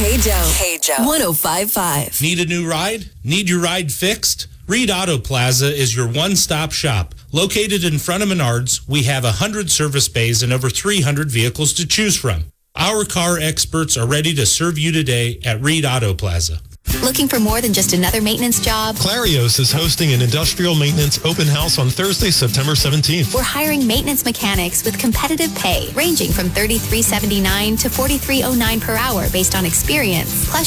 KJO 105.5. Need a new ride? Need your ride fixed? Reed Auto Plaza is your one-stop shop. Located in front of Menards, we have 100 service bays and over 300 vehicles to choose from. Our car experts are ready to serve you today at Reed Auto Plaza. Looking for more than just another maintenance job? Clarios is hosting an industrial maintenance open house on Thursday, September 17th. We're hiring maintenance mechanics with competitive pay, ranging from $33.79 to $43.09 per hour based on experience. Plus,